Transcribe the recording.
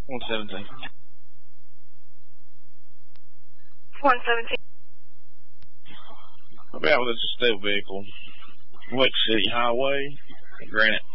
117. 117. About with a steel vehicle. Lake City Highway, Granite.